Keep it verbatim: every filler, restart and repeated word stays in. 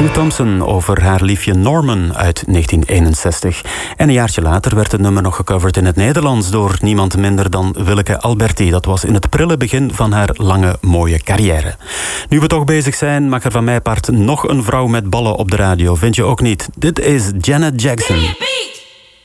Sue Thompson over haar liefje Norman uit negentien eenenzestig. En een jaartje later werd het nummer nog gecoverd in het Nederlands door niemand minder dan Willeke Alberti. Dat was in het prille begin van haar lange, mooie carrière. Nu we toch bezig zijn, mag er van mij part nog een vrouw met ballen op de radio. Vind je ook niet? Dit is Janet Jackson.